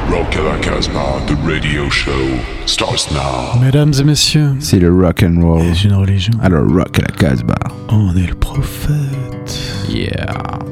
Rock à la Casbah, the radio show starts now. Mesdames et messieurs, c'est le rock and roll. C'est une religion. Alors rock à la Casbah. On est le prophète. Yeah.